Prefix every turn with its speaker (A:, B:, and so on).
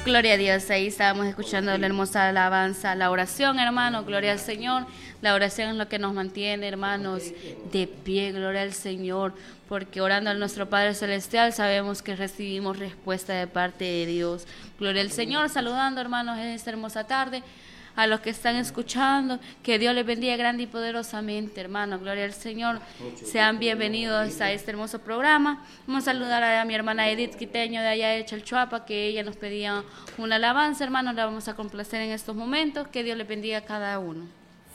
A: Gloria a Dios, ahí estábamos escuchando la hermosa alabanza, la oración, hermano, gloria al Señor. La oración es lo que nos mantiene, hermanos, de pie, gloria al Señor, porque orando a nuestro Padre Celestial sabemos que recibimos respuesta de parte de Dios. Gloria al Señor, saludando, hermanos, en esta hermosa tarde. A los que están escuchando, que Dios les bendiga grande y poderosamente, hermano. Gloria al Señor. Sean bienvenidos a este hermoso programa. Vamos a saludar a mi hermana Edith Quiteño de allá de Chalchuapa, que ella nos pedía una alabanza, hermano. La vamos a complacer en estos momentos. Que Dios les bendiga a cada uno.